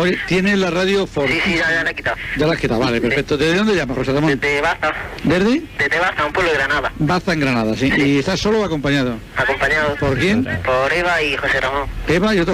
Oye, ¿tienes la radio Ford? Sí, ya la he quitado. Ya la has quitado, vale, perfecto. ¿Desde dónde llamas, José Ramón? Desde Baza. ¿Desde? Desde Baza, un pueblo de Granada. Baza, en Granada, sí. ¿Y estás solo o acompañado? Acompañado. ¿Por quién? Por Eva y José Ramón. Eva y otro